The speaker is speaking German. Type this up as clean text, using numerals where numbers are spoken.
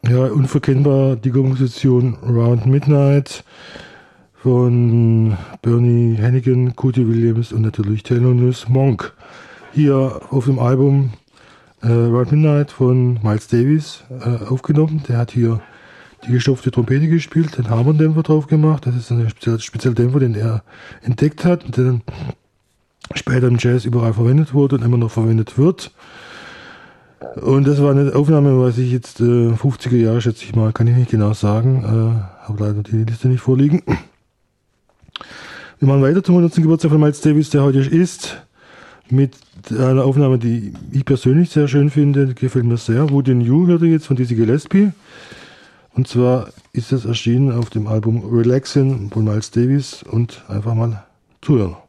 Ja, unverkennbar die Komposition Round Midnight von Bernie Hannigan, Cody Williams und natürlich Thelonious Monk. Hier auf dem Album Round Midnight von Miles Davis aufgenommen. Der hat hier die gestopfte Trompete gespielt, den Hammerdämpfer drauf gemacht. Das ist ein spezieller Dämpfer, den er entdeckt hat und der dann später im Jazz überall verwendet wurde und immer noch verwendet wird. Und das war eine Aufnahme, was ich jetzt 50er Jahre, schätze ich mal, kann ich nicht genau sagen. Habe leider die Liste nicht vorliegen. Wir machen weiter zum 100. Geburtstag von Miles Davis, der heute ist, mit einer Aufnahme, die ich persönlich sehr schön finde, gefällt mir sehr. Would You Knew hörte jetzt von Dizzy Gillespie. Und zwar ist das erschienen auf dem Album Relaxin' von Miles Davis und einfach mal zuhören.